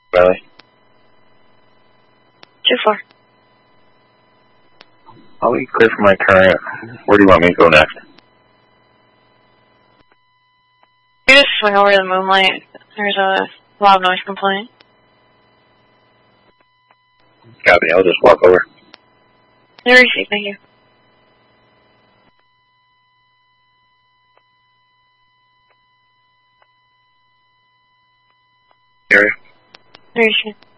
Riley? 2-4. I'll be clear for my current. Where do you want me to go next? You just swing over to the Moonlight. There's a loud noise complaint. Copy, I'll just walk over. You're received, thank you. Area? You're received.